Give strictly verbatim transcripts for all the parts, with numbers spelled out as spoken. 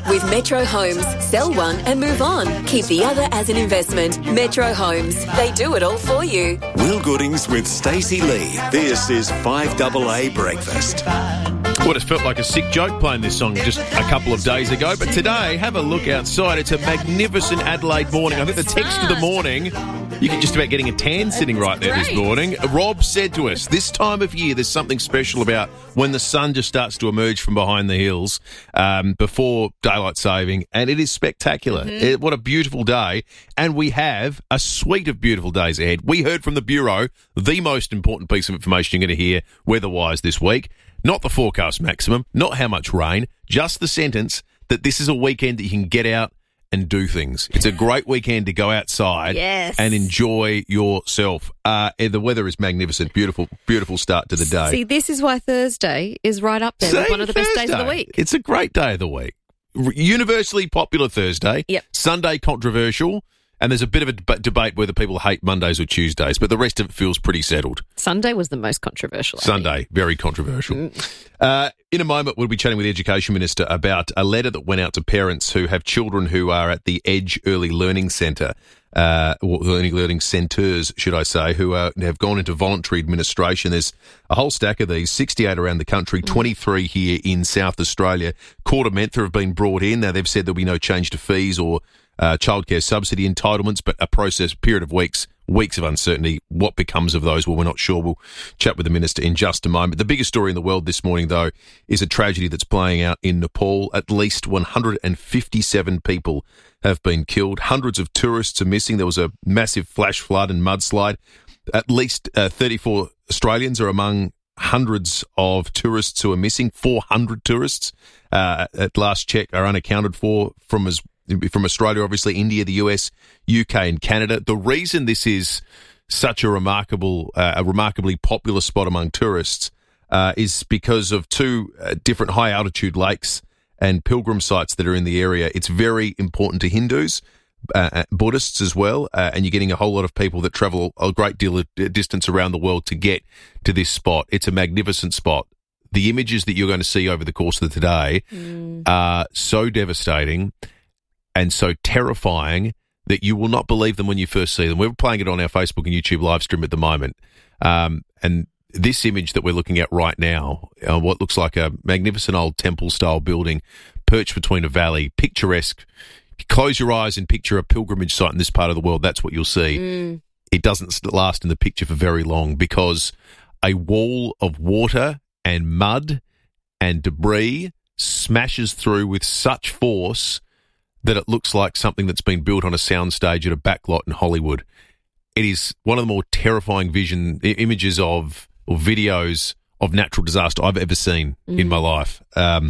With Metro Homes, sell one and move on. Keep the other as an investment. Metro Homes, they do it all for you. Will Goodings with Stacey Lee. This is five A A Breakfast. Well, it felt like a sick joke playing this song just a couple of days ago, but today, have a look outside. It's a magnificent Adelaide morning. I think the text of the morning, you can just about getting a tan sitting right there this morning. Rob said to us, this time of year, there's something special about when the sun just starts to emerge from behind the hills um, before daylight saving, and it is spectacular. Mm-hmm. It, what a beautiful day, and we have a suite of beautiful days ahead. We heard from the Bureau the most important piece of information you're going to hear weather-wise this week. Not the forecast maximum, not how much rain, just the sentence that this is a weekend that you can get out and do things. It's a great weekend to go outside yes. and enjoy yourself. Uh, the weather is magnificent. Beautiful, beautiful start to the day. See, this is why Thursday is right up there See, with one of the Thursday. best days of the week. It's a great day of the week. Universally popular Thursday. Yep. Sunday controversial. And there's a bit of a deb- debate whether people hate Mondays or Tuesdays, but the rest of it feels pretty settled. Sunday was the most controversial. I Sunday, think. very controversial. Mm. Uh, in a moment, we'll be chatting with the Education Minister about a letter that went out to parents who have children who are at the Edge Early Learning Centre, uh, or Early Learning Centres, should I say, who are, have gone into voluntary administration. There's a whole stack of these, sixty-eight around the country, mm. twenty-three here in South Australia. Quarter Mentha have been brought in. Now, they've said there'll be no change to fees or Uh, childcare subsidy entitlements, but a process period of weeks, weeks of uncertainty. What becomes of those? Well, we're not sure. We'll chat with the Minister in just a moment. The biggest story in the world this morning, though, is a tragedy that's playing out in Nepal. At least one hundred fifty-seven people have been killed. Hundreds of tourists are missing. There was a massive flash flood and mudslide. At least uh, thirty-four Australians are among hundreds of tourists who are missing. four hundred tourists, uh, at last check, are unaccounted for from as from Australia, obviously, India, the U S, U K and Canada. The reason this is such a remarkable, uh, a remarkably popular spot among tourists uh, is because of two uh, different high-altitude lakes and pilgrim sites that are in the area. It's very important to Hindus, uh, Buddhists as well, uh, and you're getting a whole lot of people that travel a great deal of distance around the world to get to this spot. It's a magnificent spot. The images that you're going to see over the course of the day mm. are so devastating and so terrifying that you will not believe them when you first see them. We're playing it on our Facebook and YouTube live stream at the moment. Um, and this image that we're looking at right now, uh, what looks like a magnificent old temple-style building perched between a valley, picturesque. If you close your eyes and picture a pilgrimage site in this part of the world, that's what you'll see. Mm. It doesn't last in the picture for very long because a wall of water and mud and debris smashes through with such force that it looks like something that's been built on a soundstage at a backlot in Hollywood. It is one of the more terrifying vision images of or videos of natural disaster I've ever seen mm. in my life. Um,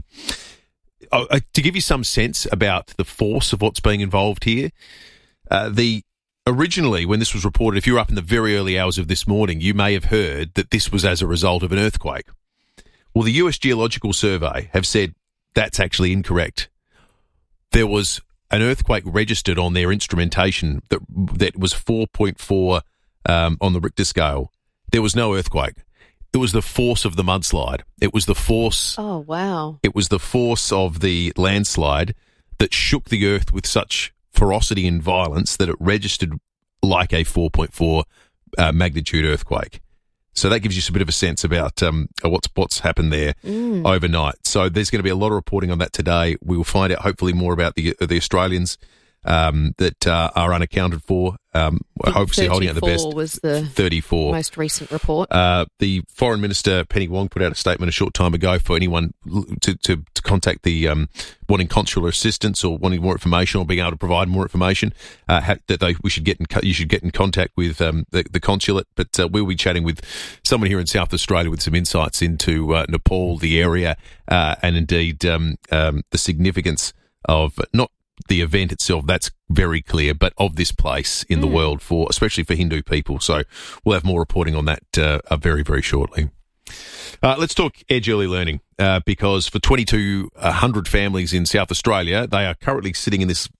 I, to give you some sense about the force of what's being involved here, uh, the originally when this was reported, if you were up in the very early hours of this morning, you may have heard that this was as a result of an earthquake. Well, the U S Geological Survey have said that's actually incorrect. There was an earthquake registered on their instrumentation that that was four point four um, on the Richter scale. There was no earthquake. It was the force of the mudslide. It was the force. Oh, wow. It was the force of the landslide that shook the earth with such ferocity and violence that it registered like a four point four uh, magnitude earthquake. So that gives you a bit of a sense about um, what's what's happened there mm. overnight. So there's going to be a lot of reporting on that today. We will find out hopefully more about the the Australians um, that uh, are unaccounted for. Um, hopefully holding out the best. Was the thirty-four most recent report. Uh, the Foreign Minister Penny Wong put out a statement a short time ago for anyone to to, to contact the um, wanting consular assistance or wanting more information or being able to provide more information. Uh, ha- that they we should get in co- you should get in contact with um, the, the consulate. But uh, we'll be chatting with someone here in South Australia with some insights into uh, Nepal, the area, uh, and indeed um, um, the significance of not the event itself, that's very clear, but of this place in mm. the world, for especially for Hindu people. So we'll have more reporting on that uh, very, very shortly. Uh, let's talk Edge Early Learning, uh, because for twenty-two hundred families in South Australia, they are currently sitting in this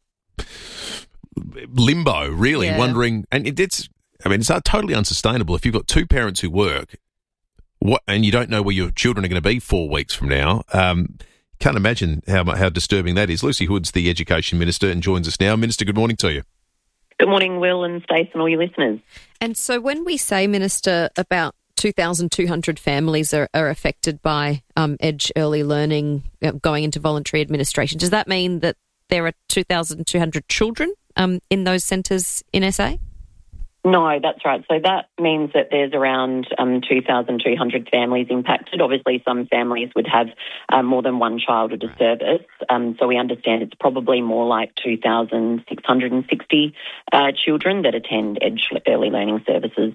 limbo, really, yeah. wondering, and it, it's, I mean, it's totally unsustainable. If you've got two parents who work, what, and you don't know where your children are going to be four weeks from now, um, can't imagine how how disturbing that is. Lucy Hood's the Education Minister and joins us now. Minister, good morning to you. Good morning, Will and Stace and all your listeners. And so when we say, Minister, about two thousand two hundred families are, are affected by um, Edge Early Learning uh, going into voluntary administration, does that mean that there are two thousand two hundred children um, in those centres in S A? No, that's right. So that means that there's around um, two thousand two hundred families impacted. Obviously, some families would have uh, more than one child at a service. Um, so we understand it's probably more like two thousand six hundred sixty uh, children that attend Edge Early Learning Services.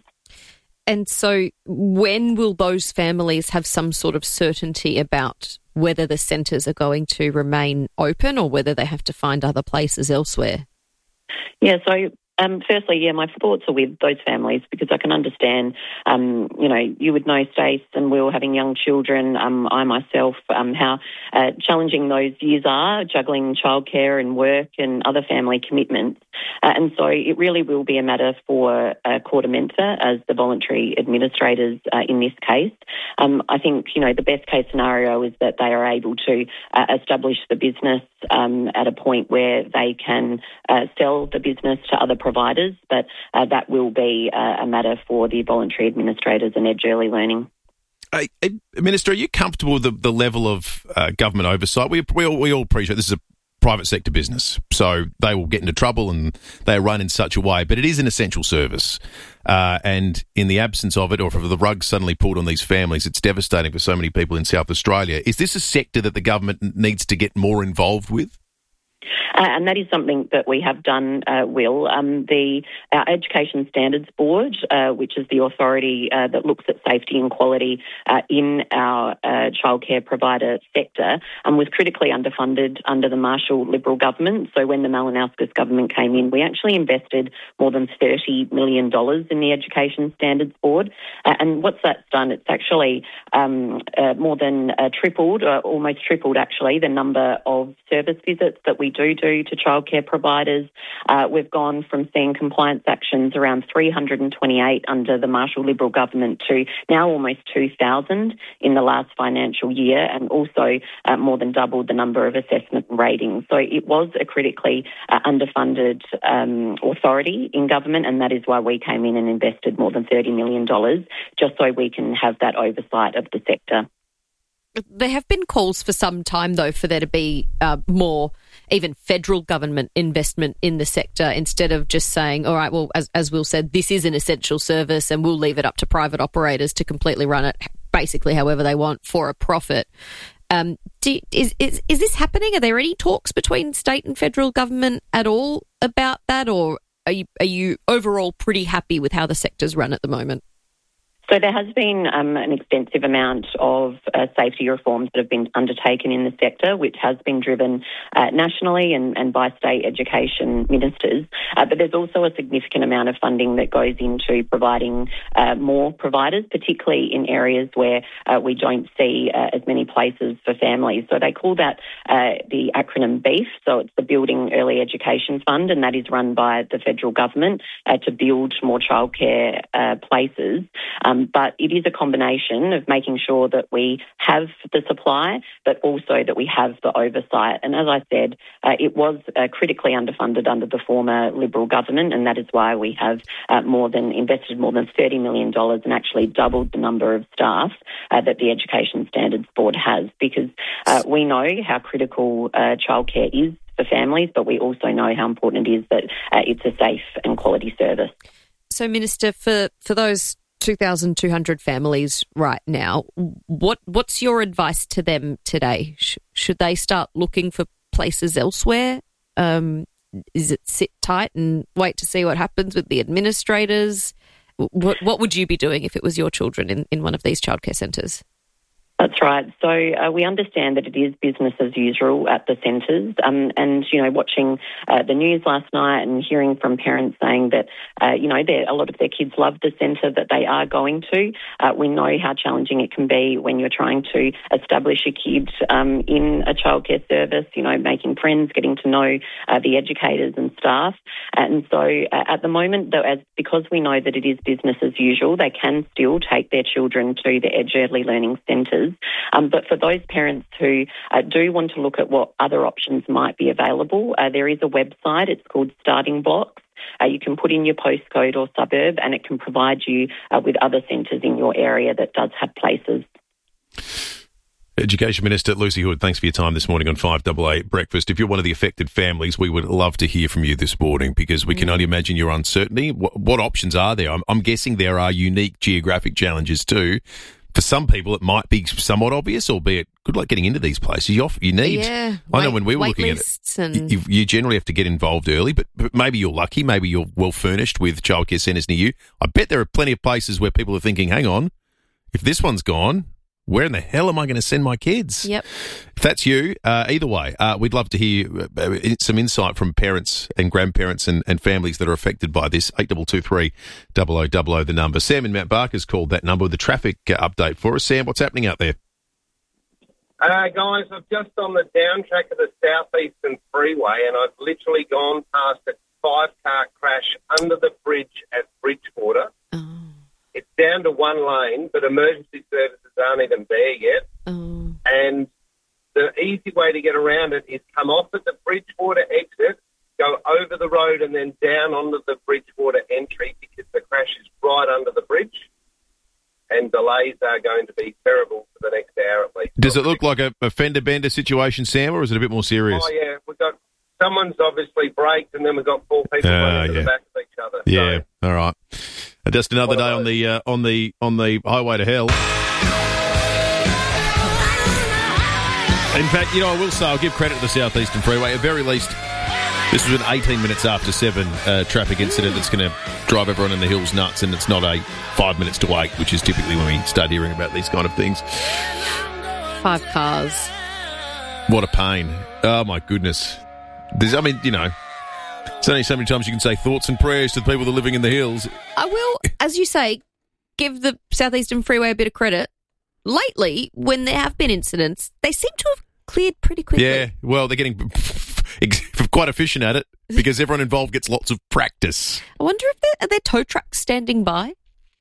And so when will those families have some sort of certainty about whether the centres are going to remain open or whether they have to find other places elsewhere? Yeah, so Um, firstly, yeah, my thoughts are with those families because I can understand, um, you know, you would know, Stace and Will, having young children, um, I myself, um, how uh, challenging those years are, juggling childcare and work and other family commitments. Uh, and so it really will be a matter for uh, KordaMentor as the voluntary administrators uh, in this case. Um, I think, you know, the best case scenario is that they are able to uh, establish the business um, at a point where they can uh, sell the business to other providers, but uh, that will be uh, a matter for the voluntary administrators and Edge Early Learning. Uh, Minister, are you comfortable with the, the level of uh, government oversight? We, we, all, we all appreciate this is a private sector business, so they will get into trouble and they are run in such a way, but it is an essential service. Uh, and in the absence of it, or if the rug suddenly pulled on these families, it's devastating for so many people in South Australia. Is this a sector that the government needs to get more involved with? Uh, and that is something that we have done, uh, Will. Um, the our Education Standards Board, uh, which is the authority uh, that looks at safety and quality uh, in our uh, childcare provider sector, um, was critically underfunded under the Marshall Liberal government. So when the Malinowskis government came in, we actually invested more than thirty million dollars in the Education Standards Board. Uh, and what's that's done? It's actually um, uh, more than uh, tripled, or almost tripled actually, the number of service visits that we do do to childcare providers. Uh, we've gone from seeing compliance actions around three hundred twenty-eight under the Marshall Liberal government to now almost two thousand in the last financial year, and also uh, more than doubled the number of assessment ratings. So it was a critically uh, underfunded um, authority in government, and that is why we came in and invested more than thirty million dollars just so we can have that oversight of the sector. There have been calls for some time, though, for there to be uh, more even federal government investment in the sector instead of just saying, all right, well, as, as Will said, this is an essential service and we'll leave it up to private operators to completely run it basically however they want for a profit. Um, do, is, is, is this happening? Are there any talks between state and federal government at all about that, or are you, are you overall pretty happy with how the sector's run at the moment? So there has been um, an extensive amount of uh, safety reforms that have been undertaken in the sector, which has been driven uh, nationally and, and by state education ministers. Uh, but there's also a significant amount of funding that goes into providing uh, more providers, particularly in areas where uh, we don't see uh, as many places for families. So they call that uh, the acronym BEEF. So it's the Building Early Education Fund, and that is run by the federal government uh, to build more childcare uh, places. Um, But it is a combination of making sure that we have the supply, but also that we have the oversight. And as I said, uh, it was uh, critically underfunded under the former Liberal government, and that is why we have uh, more than invested more than thirty million dollars and actually doubled the number of staff uh, that the Education Standards Board has, because uh, we know how critical uh, childcare is for families, but we also know how important it is that uh, it's a safe and quality service. So, Minister, for, for those two thousand two hundred families right now, what what's your advice to them today? Sh- should they start looking for places elsewhere? Um, is it sit tight and wait to see what happens with the administrators? What what would you be doing if it was your children in, in one of these childcare centres? That's right. So uh, we understand that it is business as usual at the centres. Um, and, you know, watching uh, the news last night and hearing from parents saying that, uh, you know, a lot of their kids love the centre that they are going to. Uh, we know how challenging it can be when you're trying to establish a kid um, in a childcare service, you know, making friends, getting to know uh, the educators and staff. And so uh, at the moment, though, as because we know that it is business as usual, they can still take their children to the Edge Early Learning centres. services. Um, but for those parents who uh, do want to look at what other options might be available, uh, there is a website. It's called Starting Blocks. Uh, you can put in your postcode or suburb and it can provide you uh, with other centres in your area that does have places. Education Minister Lucy Hood, thanks for your time this morning on five A A Breakfast. If you're one of the affected families, we would love to hear from you this morning because we can only imagine your uncertainty. What, what options are there? I'm, I'm guessing there are unique geographic challenges too. For some people, it might be somewhat obvious, albeit good luck getting into these places. You, off, you need. Yeah, I know wait, when we were wait looking at lists it, and... you, you generally have to get involved early, but, but maybe you're lucky. Maybe you're well furnished with childcare centres near you. I bet there are plenty of places where people are thinking, hang on, if this one's gone, where in the hell am I going to send my kids? Yep. If that's you, uh, either way, uh, we'd love to hear uh, some insight from parents and grandparents and, and families that are affected by this. eight two two three, double oh double oh the number. Sam in Mount Barker's called that number with the traffic uh, update for us. Sam, what's happening out there? Uh, guys, I'm just on the down track of the Southeastern Freeway and I've literally gone past a five-car crash under the bridge at Bridgewater. Oh. It's down to one lane, but emergency services aren't even there yet. Oh. And the easy way to get around it is come off at the Bridgewater exit, go over the road and then down onto the Bridgewater entry because the crash is right under the bridge and delays are going to be terrible for the next hour at least. Does it look like a, a fender-bender situation, Sam, or is it a bit more serious? Oh, yeah. We've got someone's obviously braked and then we've got four people Uh, running to yeah. the back of each other. Yeah, So, all right. Uh, Just another What day are on those? the uh, on the on the highway to hell. In fact, you know, I will say I'll give credit to the Southeastern Freeway. At very least, this was an eighteen minutes after seven uh, traffic incident that's going to drive everyone in the hills nuts, and it's not a five minutes to wait, which is typically when we start hearing about these kind of things. Five cars. What a pain! Oh my goodness! There's, I mean, you know, there's only so many times you can say thoughts and prayers to the people that are living in the hills. I will, as you say, give the Southeastern Freeway a bit of credit. Lately, when there have been incidents, they seem to have cleared pretty quickly. Yeah, well, they're getting quite efficient at it because everyone involved gets lots of practice. I wonder if there are there tow trucks standing by,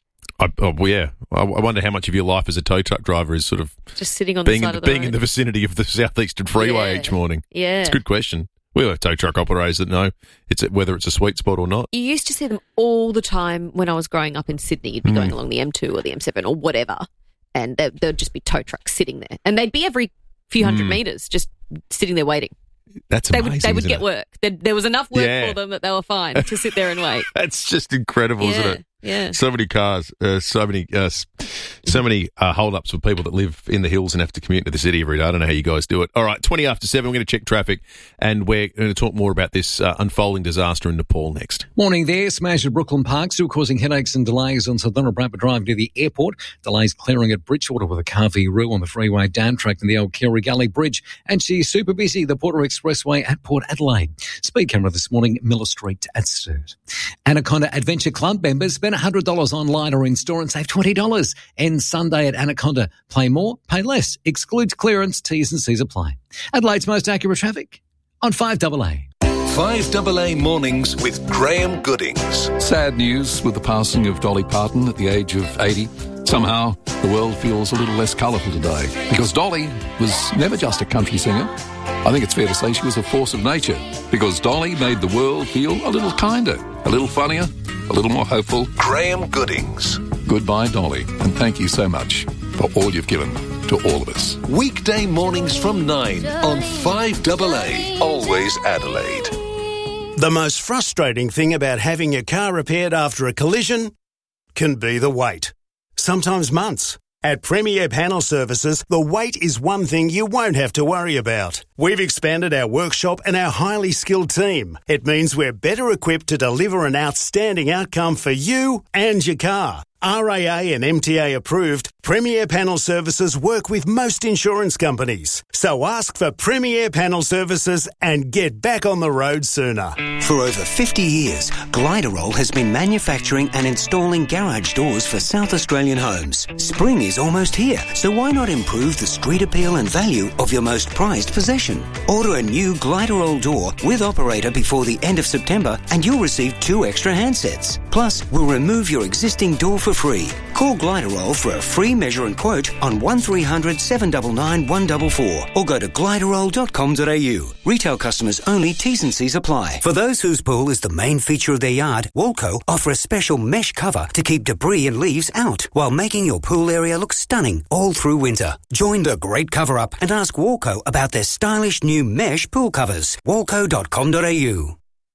I, oh, well, yeah, I, I wonder how much of your life as a tow truck driver is sort of just sitting on being, the in side the, of the being road. in the vicinity of the Southeastern Freeway Yeah. each morning. Yeah, It's a good question. We have tow truck operators that know it's a, whether it's a sweet spot or not. You used to see them all the time when I was growing up in Sydney. You'd be Mm. going along the M two or the M seven or whatever, and there would just be tow trucks sitting there, and they'd be every few hundred Mm. metres, just sitting there waiting. That's They amazing. would they would isn't get it? work. There, there was enough work Yeah. for them that they were fine to sit there and wait. That's just incredible, yeah, isn't it? yeah. So many cars, uh, so many, uh, s- so many uh, hold-ups for people that live in the hills and have to commute to the city every day. I don't know how you guys do it. All right, twenty after seven, we're going to check traffic, and we're going to talk more about this uh, unfolding disaster in Nepal next. Morning there. Smash at Brooklyn Park still causing headaches and delays on Southern Bradford Drive near the airport. Delays clearing at Bridgewater with a car v Roo on the freeway down track in the old Kerry Gully Bridge. And she's super busy, the Porter Expressway at Port Adelaide. Speed camera this morning, Miller Street at Sturt. Anaconda Adventure Club members spend one hundred dollars online or in store and save twenty dollars. End Sunday at Anaconda. Play more, pay less. Excludes clearance, T's and C's apply. Adelaide's most accurate traffic on five A A. five A A Mornings with Graham Goodings. Sad news with the passing of Dolly Parton at the age of eighty. Somehow, the world feels a little less colourful today because Dolly was never just a country singer. I think it's fair to say she was a force of nature because Dolly made the world feel a little kinder, a little funnier, a little more hopeful. Graham Goodings. Goodbye, Dolly, and thank you so much for all you've given to all of us. Weekday mornings from nine on five A A. Always Adelaide. The most frustrating thing about having your car repaired after a collision can be the wait. Sometimes months. At Premier Panel Services, the wait is one thing you won't have to worry about. We've expanded our workshop and our highly skilled team. It means we're better equipped to deliver an outstanding outcome for you and your car. R A A and M T A approved, Premier Panel Services work with most insurance companies. So ask for Premier Panel Services and get back on the road sooner. For over fifty years, Gliderol has been manufacturing and installing garage doors for South Australian homes. Spring is almost here, so why not improve the street appeal and value of your most prized possession? Order a new Gliderol door with operator before the end of September and you'll receive two extra handsets. Plus, we'll remove your existing door for free. Call Gliderol for a free measure and quote on one three hundred seven nine nine one four four or go to gliderol dot com dot a u. Retail customers only, T's and C's apply. For those whose pool is the main feature of their yard, Walco offer a special mesh cover to keep debris and leaves out while making your pool area look stunning all through winter. Join the great cover-up and ask Walco about their stylish new mesh pool covers. walco dot com dot a u.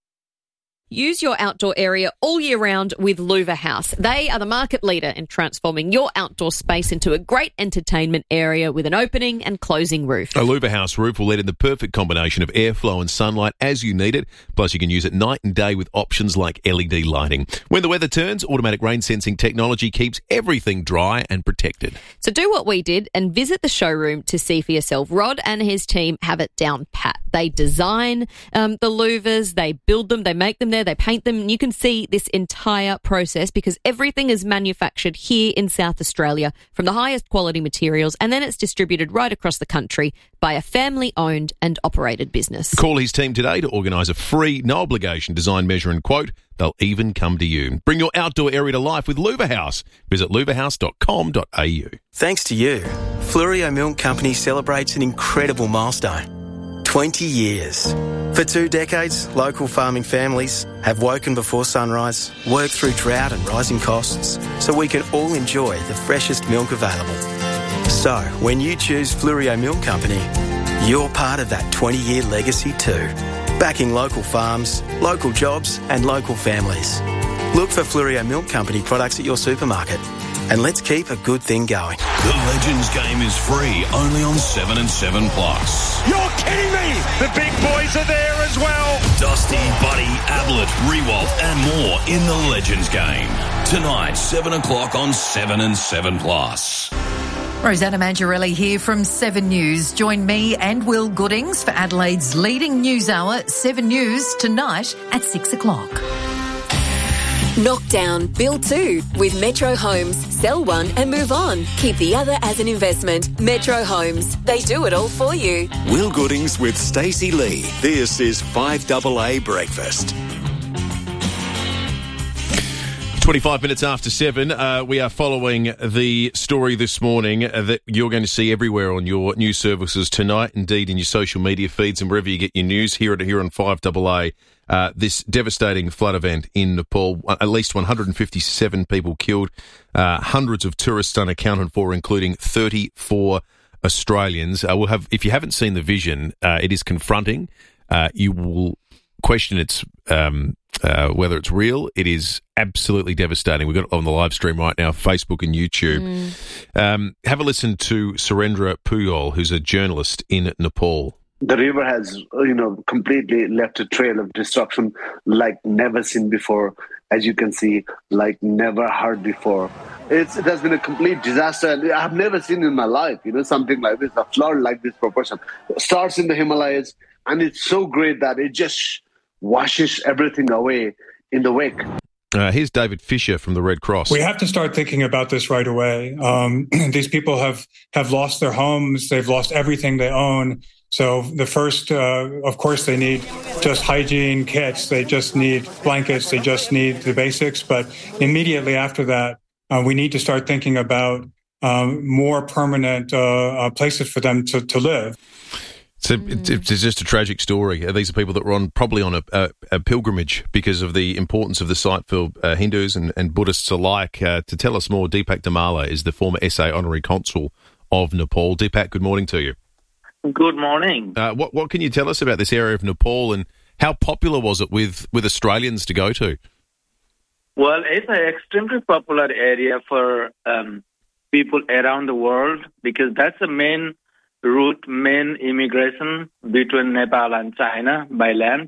Use your outdoor area all year round with Louver House. They are the market leader in transforming your outdoor space into a great entertainment area with an opening and closing roof. A Louver House roof will let in the perfect combination of airflow and sunlight as you need it. Plus, you can use it night and day with options like L E D lighting. When the weather turns, automatic rain sensing technology keeps everything dry and protected. So do what we did and visit the showroom to see for yourself. Rod and his team have it down pat. They design um, the louvers, they build them, they make them there, they paint them, and you can see this entire process because everything is manufactured here in South Australia from the highest quality materials, and then it's distributed right across the country by a family-owned and operated business. Call his team today to organise a free, no-obligation design, measure and quote. They'll even come to you. Bring your outdoor area to life with Louver House. Visit louver house dot com dot a u. Thanks to you, Fluorio Milk Company celebrates an incredible milestone. twenty years. For two decades, local farming families have woken before sunrise, worked through drought and rising costs, so we can all enjoy the freshest milk available. So, when you choose Fluorio Milk Company, you're part of that twenty-year legacy too. Backing local farms, local jobs and local families. Look for Fluorio Milk Company products at your supermarket. And let's keep a good thing going. The Legends game is free, only on seven and seven Plus. You're kidding me! The big boys are there as well! Dusty, Buddy, Ablett, Rewalt and more in the Legends game. Tonight, seven o'clock on seven and seven Plus. Rosanna Mangiarelli here from Seven News. Join me and Will Goodings for Adelaide's leading news hour, Seven News, tonight at six o'clock. Knock down, build two with Metro Homes. Sell one and move on. Keep the other as an investment. Metro Homes. They do it all for you. Will Goodings with Stacey Lee. This is five double A Breakfast. twenty-five minutes after seven, uh, we are following the story this morning that you're going to see everywhere on your news services tonight, indeed in your social media feeds and wherever you get your news, here at here on five double A. Uh, this devastating flood event in Nepal, at least one hundred fifty-seven people killed, uh, hundreds of tourists unaccounted for, including thirty-four Australians. Uh, we'll have, if you haven't seen the vision, uh, it is confronting. Uh, you will question its um, uh, whether it's real. It is absolutely devastating. We've got it on the live stream right now, Facebook and YouTube. Mm. Um, have a listen to Surendra Puyol, who's a journalist in Nepal. The river has, you know, completely left a trail of destruction like never seen before. As you can see, like never heard before. It's, it has been a complete disaster. And I have never seen in my life, you know, something like this, a flood like this proportion. It starts in the Himalayas, and it's so great that it just washes everything away in the wake. Uh, here's David Fisher from the Red Cross. We have to start thinking about this right away. Um, these people have, have lost their homes. They've lost everything they own. So the first, uh, of course, they need just hygiene kits. They just need blankets. They just need the basics. But immediately after that, uh, we need to start thinking about um, more permanent uh, uh, places for them to, to live. So it's, it's just a tragic story. These are people that were on probably on a, a, a pilgrimage because of the importance of the site for uh, Hindus and, and Buddhists alike. Uh, to tell us more, Deepak Damala is the former S A Honorary Consul of Nepal. Deepak, good morning to you. Good morning. Uh, what what can you tell us about this area of Nepal, and how popular was it with, with Australians to go to? Well, it's an extremely popular area for um, people around the world because that's the main route, main immigration between Nepal and China by land.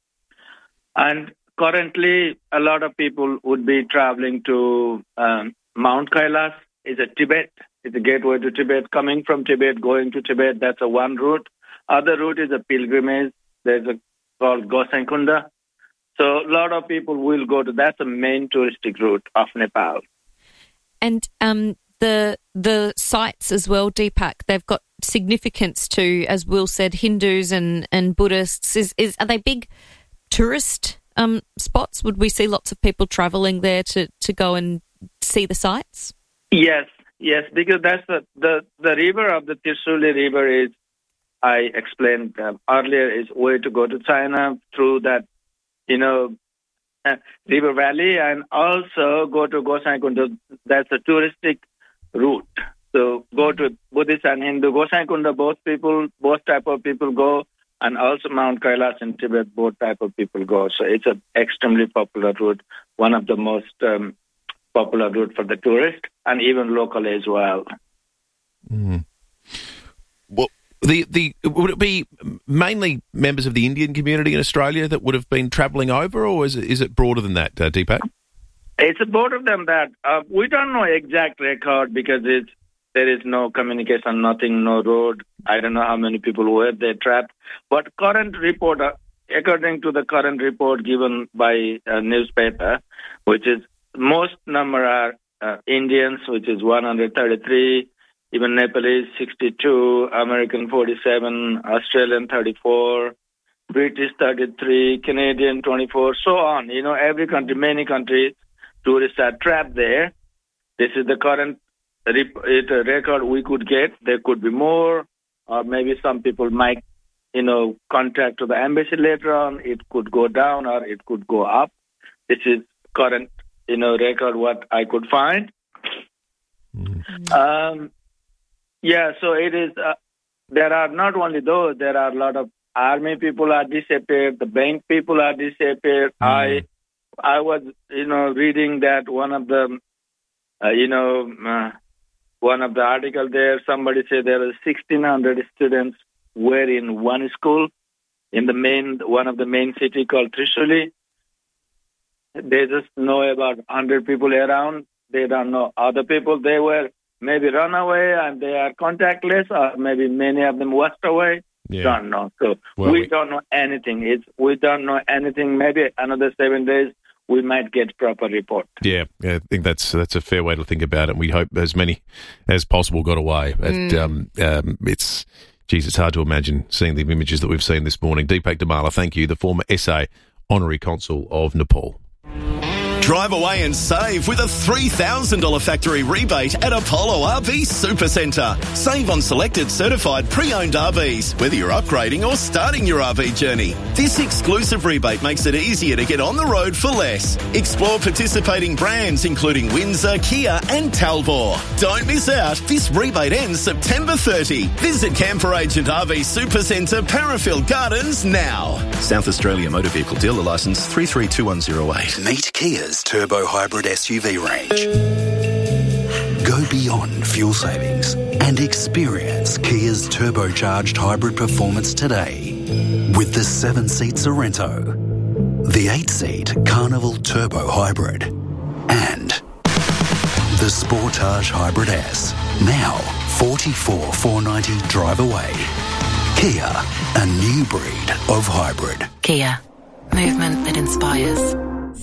And currently, a lot of people would be traveling to um, Mount Kailash. It's a Tibet. It's a gateway to Tibet. Coming from Tibet, going to Tibet, that's a one route. Other route is a pilgrimage. There's a called Gosaikunda. So a lot of people will go to, that's the main touristic route of Nepal. And um, the the sites as well, Deepak, they've got significance to, as Will said, Hindus and, and Buddhists. Is, is Are they big tourist um, spots? Would we see lots of people travelling there to, to go and see the sites? Yes, yes, because that's the, the, the river of the Trishuli River is, I explained uh, earlier, is way to go to China through that, you know, uh, river valley, and also go to Gosaikunda. That's a touristic route. So go to Buddhist and Hindu. Gosaikunda, both people, both type of people go, and also Mount Kailash in Tibet, both type of people go. So it's an extremely popular route, one of the most um, popular route for the tourist, and even local as well. Mm. Well, the the would it be mainly members of the Indian community in Australia that would have been travelling over, or is it is it broader than that, uh, Deepak? It's broader than that. Uh, we don't know exact record because it's there is no communication, nothing, no road. I don't know how many people were there trapped. But current report, uh, according to the current report given by a newspaper, which is most number are uh, Indians, which is one hundred thirty-three, even Nepalese sixty-two, American forty-seven, Australian thirty-four, British thirty-three, Canadian twenty-four, so on. You know, every country, many countries, tourists are trapped there. This is the current rep- record we could get. There could be more, or maybe some people might, you know, contact to the embassy later on. It could go down or it could go up. This is current, you know, record what I could find. Mm. Um, yeah, so it is. Uh, there are not only those. There are a lot of army people are disappeared. The bank people are disappeared. Mm. I, I was, you know, reading that one of the, uh, you know, uh, one of the article there. Somebody said there were sixteen hundred students were in one school in the main one of the main city called Trishuli. They just know about one hundred people around. They don't know other people. They were maybe run away and they are contactless, or maybe many of them washed away. Yeah. Don't know. So well, we, we don't know anything. It's we don't know anything. Maybe another seven days we might get proper report. Yeah, yeah, I think that's that's a fair way to think about it. We hope as many as possible got away. But, mm. um, um, it's geez, it's hard to imagine seeing the images that we've seen this morning. Deepak Damala, thank you, the former S A Honorary Consul of Nepal. Drive away and save with a three thousand dollars factory rebate at Apollo R V Supercentre. Save on selected certified pre-owned R Vs, whether you're upgrading or starting your R V journey. This exclusive rebate makes it easier to get on the road for less. Explore participating brands including Windsor, Kia and Talbot. Don't miss out. This rebate ends September thirtieth. Visit Camper Agent R V Supercentre, Parafield Gardens now. South Australia Motor Vehicle Dealer Licence three three two one zero eight. Meet Kia's Turbo Hybrid S U V range. Go beyond fuel savings and experience Kia's turbocharged hybrid performance today with the seven-seat Sorento, the eight-seat Carnival Turbo Hybrid, and the Sportage Hybrid S. Now forty-four thousand four hundred ninety dollars drive away. Kia, a new breed of hybrid. Kia, movement that inspires.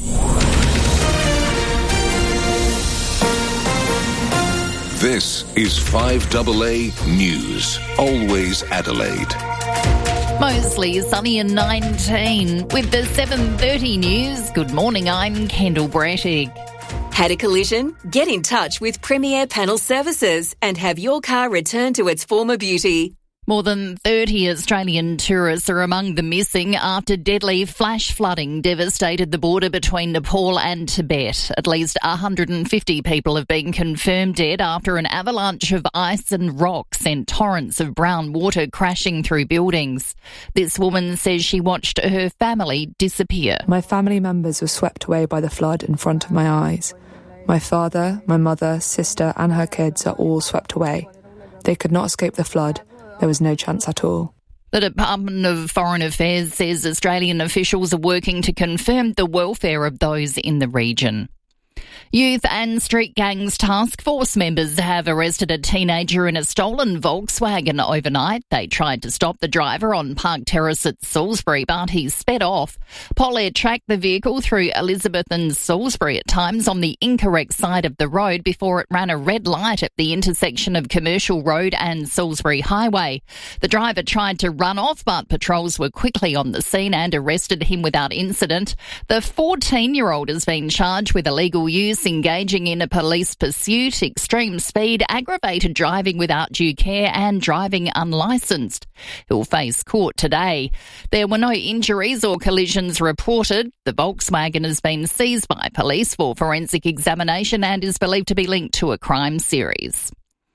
This is five A A News, always Adelaide. Mostly sunny and nineteen. With the seven thirty news, good morning, I'm Kendall Brettig. Had a collision? Get in touch with Premier Panel Services and have your car returned to its former beauty. More than thirty Australian tourists are among the missing after deadly flash flooding devastated the border between Nepal and Tibet. At least one hundred fifty people have been confirmed dead after an avalanche of ice and rock sent torrents of brown water crashing through buildings. This woman says she watched her family disappear. My family members were swept away by the flood in front of my eyes. My father, my mother, sister and her kids are all swept away. They could not escape the flood. There was no chance at all. The Department of Foreign Affairs says Australian officials are working to confirm the welfare of those in the region. Youth and Street Gangs Task Force members have arrested a teenager in a stolen Volkswagen overnight. They tried to stop the driver on Park Terrace at Salisbury, but he sped off. Polair tracked the vehicle through Elizabeth and Salisbury at times on the incorrect side of the road before it ran a red light at the intersection of Commercial Road and Salisbury Highway. The driver tried to run off, but patrols were quickly on the scene and arrested him without incident. The fourteen-year-old has been charged with illegal use twice engaging in a police pursuit, extreme speed, aggravated driving without due care and driving unlicensed. He'll face court today. There were no injuries or collisions reported. The Volkswagen has been seized by police for forensic examination and is believed to be linked to a crime series.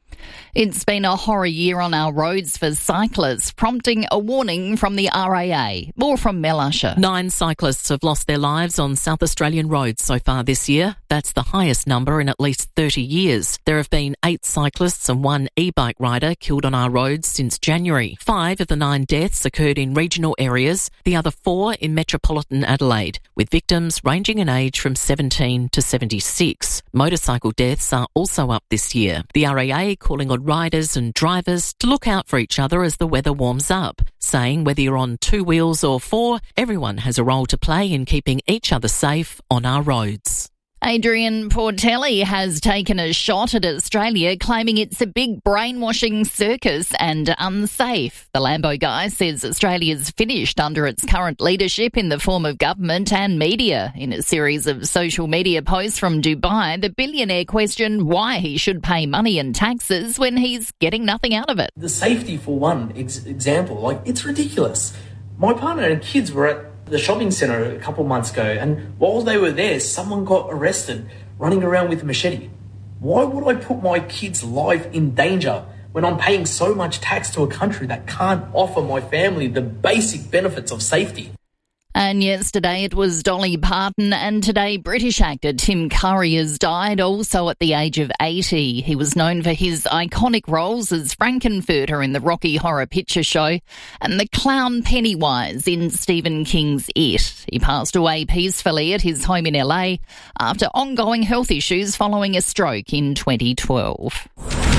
It's been a horror year on our roads for cyclists, prompting a warning from the R A A. More from Mel Usher. Nine cyclists have lost their lives on South Australian roads so far this year. That's the highest number in at least thirty years. There have been eight cyclists and one e-bike rider killed on our roads since January. Five of the nine deaths occurred in regional areas, the other four in metropolitan Adelaide, with victims ranging in age from seventeen to seventy-six. Motorcycle deaths are also up this year. The R A A calling on riders and drivers to look out for each other as the weather warms up, saying whether you're on two wheels or four, everyone has a role to play in keeping each other safe on our roads. Adrian Portelli has taken a shot at Australia, claiming it's a big brainwashing circus and unsafe. The Lambo guy says Australia's finished under its current leadership in the form of government and media. In a series of social media posts from Dubai, the billionaire questioned why he should pay money and taxes when he's getting nothing out of it. The safety, for one ex- example, like, it's ridiculous. My partner and kids were at the shopping centre a couple months ago, and while they were there, someone got arrested running around with a machete. Why would I put my kid's life in danger when I'm paying so much tax to a country that can't offer my family the basic benefits of safety? And yesterday it was Dolly Parton, and today British actor Tim Curry has died, also at the age of eighty. He was known for his iconic roles as Frankenfurter in the Rocky Horror Picture Show and the clown Pennywise in Stephen King's It. He passed away peacefully at his home in L A after ongoing health issues following a stroke in twenty twelve.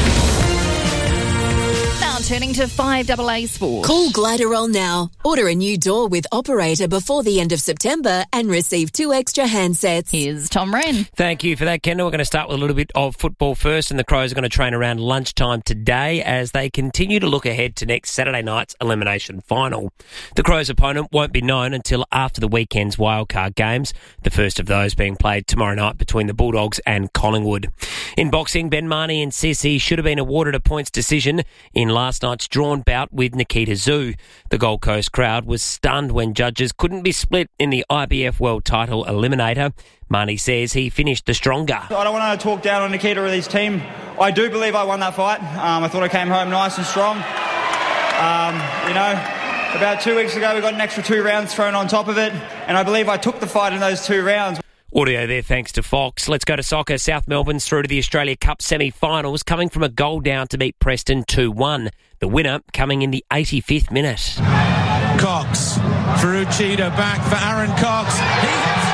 Turning to five A A Sport. Call Gliderol now. Order a new door with Operator before the end of September and receive two extra handsets. Here's Tom Wren. Thank you for that, Kendall. We're going to start with a little bit of football first, and the Crows are going to train around lunchtime today as they continue to look ahead to next Saturday night's elimination final. The Crows' opponent won't be known until after the weekend's wildcard games, the first of those being played tomorrow night between the Bulldogs and Collingwood. In boxing, Ben Marnie and Sissi should have been awarded a points decision in last night's drawn bout with Nikita Zhu. The Gold Coast crowd was stunned when judges couldn't be split in the I B F World Title Eliminator. Marnie says he finished the stronger. I don't want to talk down on Nikita or his team. I do believe I won that fight. Um, I thought I came home nice and strong. Um, you know, about two weeks ago we got an extra two rounds thrown on top of it, and I believe I took the fight in those two rounds. Audio there thanks to Fox. Let's go to soccer. South Melbourne's through to the Australia Cup semi-finals, coming from a goal down to beat Preston two one. The winner coming in the eighty-fifth minute. Cox. Ferrucita back for Aaron Cox. He hits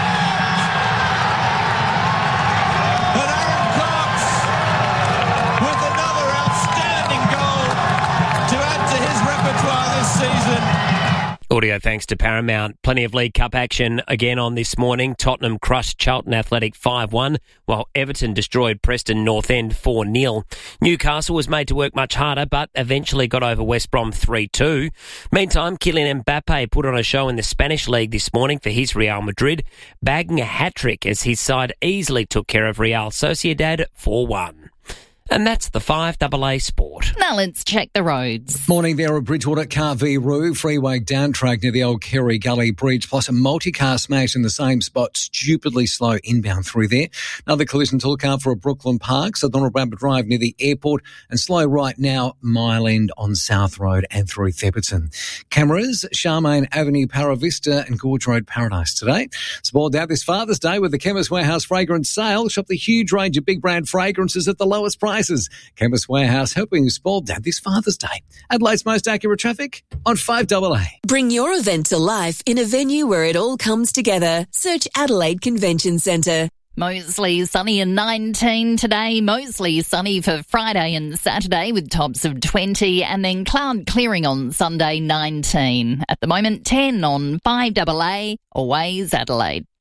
it! And Aaron Cox with another outstanding goal to add to his repertoire this season. Audio thanks to Paramount. Plenty of League Cup action again on this morning. Tottenham crushed Charlton Athletic five one, while Everton destroyed Preston North End four nil. Newcastle was made to work much harder, but eventually got over West Brom three two. Meantime, Kylian Mbappe put on a show in the Spanish League this morning for his Real Madrid, bagging a hat-trick as his side easily took care of Real Sociedad four one. And that's the five A A Sport. Now let's check the roads. Morning there at Bridgewater, Carvey-Roo, freeway down track near the old Kerry Gully Bridge, plus a multi-car smash in the same spot, stupidly slow inbound through there. Another collision to look out for at Brooklyn Park, Southern Rabbit Drive near the airport, and slow right now, Mile End on South Road and through Thepperton. Cameras, Charmaine Avenue, Paravista and Gorge Road Paradise today. Spoiled out this Father's Day with the Chemist Warehouse Fragrance Sale. Shop the huge range of big brand fragrances at the lowest price. Chemist Warehouse helping you spoil Dad this Father's Day. Adelaide's most accurate traffic on five A A. Bring your event to life in a venue where it all comes together. Search Adelaide Convention Centre. Mostly sunny and nineteen today. Mostly sunny for Friday and Saturday with tops of twenty, and then cloud clearing on Sunday, nineteen. At the moment, ten on five A A. Always Adelaide.